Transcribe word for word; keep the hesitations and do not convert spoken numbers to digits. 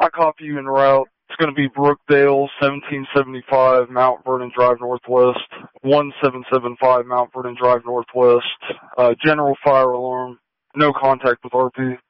got copy en route. It's going to be Brookdale, seventeen seventy-five Mount Vernon Drive Northwest, one seven seven five Mount Vernon Drive Northwest. Uh, general fire alarm, no contact with R P.